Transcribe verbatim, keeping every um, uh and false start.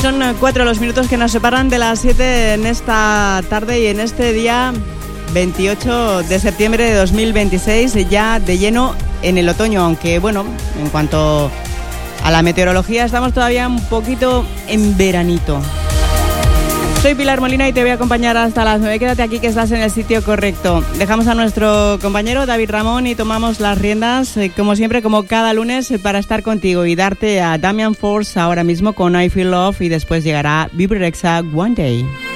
Son cuatro los minutos que nos separan de las siete en esta tarde y en este día veintiocho de septiembre de dos mil veintiséis, ya de lleno en el otoño, aunque bueno, en cuanto a la meteorología estamos todavía un poquito en veranito. Soy Pilar Molina y te voy a acompañar hasta las nueve. Quédate aquí que estás en el sitio correcto. Dejamos a nuestro compañero David Ramón y tomamos las riendas, eh, como siempre, como cada lunes, eh, para estar contigo y darte a Damian Force ahora mismo con I Feel Love, y después llegará Bebe Rexha One Day.